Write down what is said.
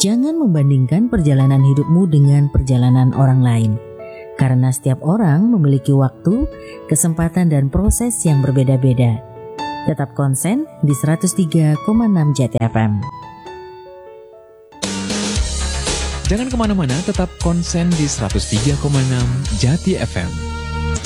Jangan membandingkan perjalanan hidupmu dengan perjalanan orang lain. Karena setiap orang memiliki waktu, kesempatan dan proses yang berbeda-beda. Tetap konsen di 103,6 Jati FM. Jangan kemana-mana, tetap konsen di 103,6 Jati FM.